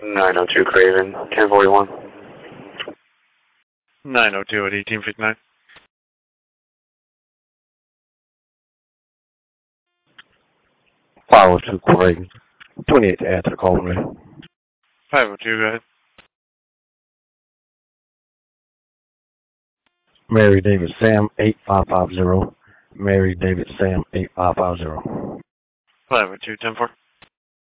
902 Craven, 1041. 902 at 1859. Follow to Craven. 28 to add to the call, man. 502, go ahead. Mary David Sam 8550. Mary David Sam 8550. 502, 10-4.